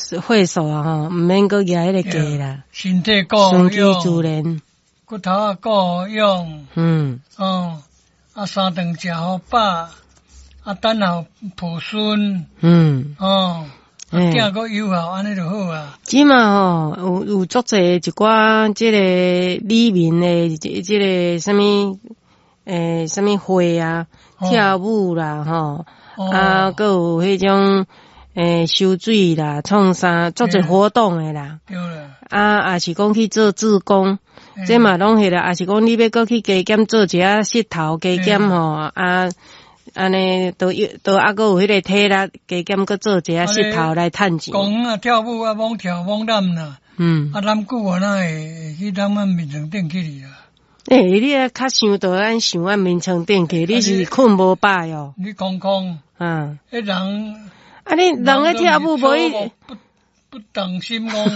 会所啊吼，毋免搁举迄个价啦。 身体够顺其用， 自然。 骨头啊够用。3顿食好饱，等候抱孙。囝搁友好，安尼就好啊。 即嘛吼，有足侪一寡即个里面的即个什么什么会啊，跳舞啦吼，搁有迄种收水啦、创啥足侪活动的啦。 对啦。 也是讲去做志工，这嘛拢迄啦，也是讲你要搁去加减做一下膝头加减吼安尼都还阁有迄个体力，加减阁做一下膝头来趁钱。 公园跳舞猛跳猛揽啦。揽久啊，哪会去咱们面床顶去哩啊？ 你啊较想到咱想按面床顶去，你是困无饱哟？ 你空。迄人你人咧跳舞无伊不等心讲，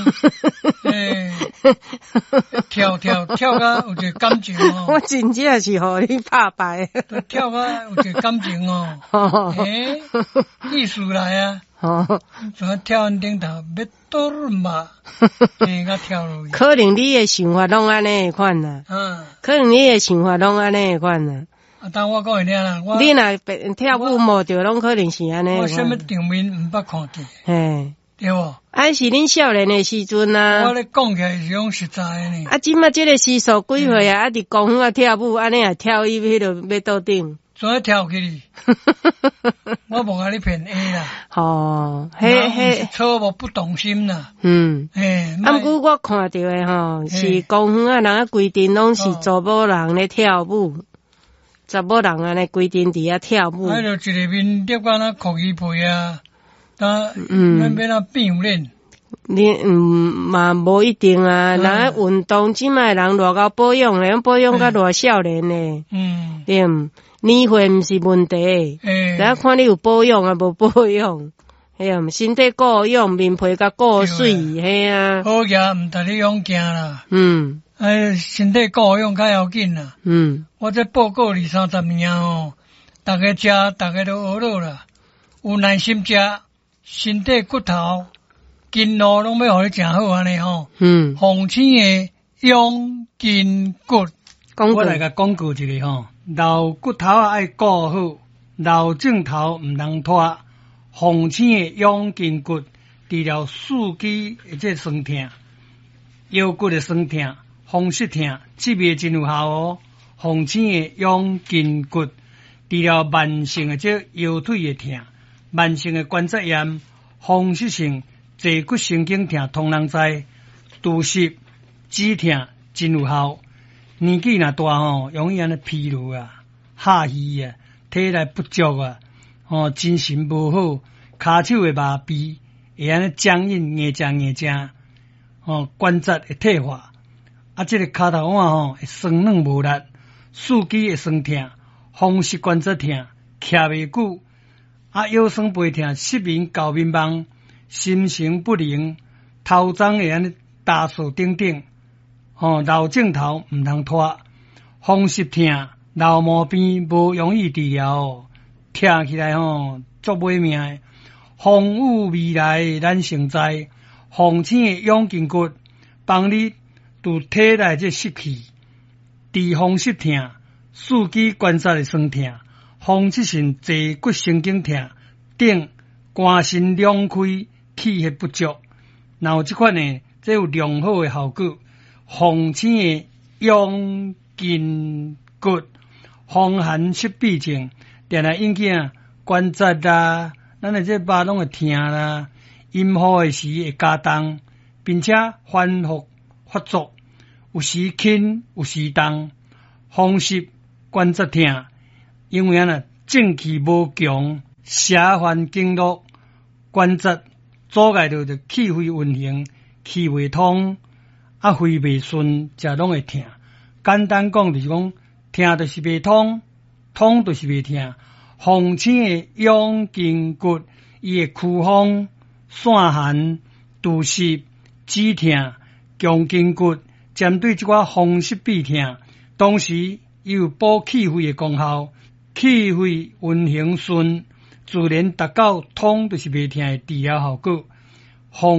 跳甲有一个感情哦。 我真正是互你拍败。 跳甲有一个感情哦。艺术来啊。像跳安顶头，要倒嘛，甲跳落去。 可能你的想法拢安尼款啦。可能你的想法拢安尼款啦。 当我讲会听啦， 你若跳舞无着，拢可能是安尼。 我什么场面毋捌看见。对无？ 是恁少年的时阵啊。 我咧讲起来是讲实在的呢。 即马即个时数几岁啊？伫公园跳舞，安尼也跳伊迄落要倒顶。 怎样跳起哩？我无甲你骗啦。 迄错误不动心啦。 毋过我看到的吼，是公园人规定拢是查某人咧跳舞，查某人安尼规定伫遐跳舞。 就一个面叠甲那裤衣被啊。免那变练， 你嘛无一定啊。人运动，即卖人偌够保养咧，保养甲偌少年咧。对，年岁毋是问题。咱看你有保养啊，无保养。身体顾养，面皮甲顾水，嘿啊。 好行毋值你用行啦。身体顾养较要紧啦。我这报告20-30年哦，大家食，大家都学了啦，有耐心食。身体骨头、筋络拢要互你食好安尼吼。红星的养筋骨，我来甲讲过一个吼，老骨头爱顾好，老镜头毋通拖。红星的养筋骨，治疗四肢的这酸痛、腰骨的酸痛、风湿痛，这味真有效哦。红星的养筋骨，治疗慢性的这腰腿的痛。慢性的关节炎、风湿性坐骨神经痛，通人知。肚湿、止痛真有效。年纪若大吼，容易安尼疲劳啊、下虚啊、体力不足啊、精神无好，骹手会麻痹，会安尼僵硬、硬正，关节会退化。这个骹头腕吼会酸软无力，四肢会酸痛，风湿关节痛，徛袂久。腰酸背痛、失眠、搞迷茫、心神不宁、头鬃会安尼打扫等等。老镜头毋通拖，风湿痛、老毛病无容易治疗，听起来足歹命的。风雨未来咱成灾，红星的养筋骨帮你除体内这湿气，治风湿痛、四肢关节的酸痛。风湿性坐骨神经痛等，肝肾两开，气血不足，然后这款呢，这有良好的效果。红星的养筋骨，风寒湿痹症，定来引起关节啦，咱的这肉拢会痛啦，阴雨的时会加重，并且反复发作，有时轻，有时重，风湿关节痛。因为正气无强，邪烦经络，关节阻碍到气血运行，气未通，肺未顺，才拢会痛。简单讲就是讲，痛就是未通，通就是未痛。风星的养筋骨，伊会驱风、散寒、肚湿、止痛、强筋骨，针对这款风湿痹痛，同时伊有补气血的功效。气血运行顺，自然达到通就是袂痛的治疗效果。